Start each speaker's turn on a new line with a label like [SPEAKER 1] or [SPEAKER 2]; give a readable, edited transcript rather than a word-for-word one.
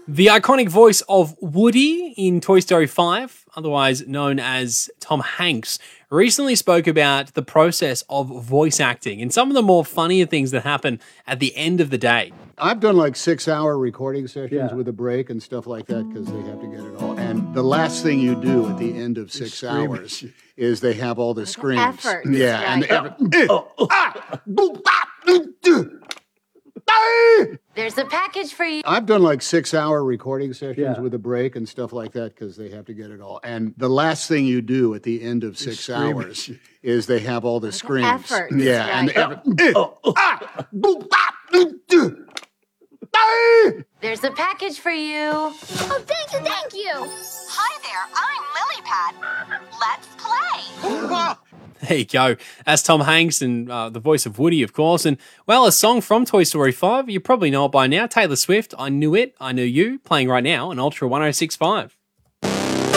[SPEAKER 1] The iconic voice of Woody in Toy Story 5, otherwise known as Tom Hanks, recently spoke about the process of voice acting and some of the more funnier things that happen at the end of the day.
[SPEAKER 2] I've done like 6-hour recording sessions with a break and stuff like that because they have to get it all. And the last thing you do at the end of 6 hours is they have all the screams.
[SPEAKER 3] Effort.
[SPEAKER 2] Yeah,
[SPEAKER 3] Right. There's a package for you.
[SPEAKER 2] I've done like 6-hour recording sessions with a break and stuff like that because they have to get it all. And the last thing you do at the end of 6 hours is they have all the screams.
[SPEAKER 3] Effort.
[SPEAKER 2] Yeah,
[SPEAKER 3] Right. There's a package for you.
[SPEAKER 4] Oh, thank you, thank you.
[SPEAKER 5] Hi there, I'm Lilypad. Let's play.
[SPEAKER 1] There you go. That's Tom Hanks and the voice of Woody, of course. And, well, a song from Toy Story 5, you probably know it by now. Taylor Swift, I Knew It, I Knew You, playing right now on Ultra 1065.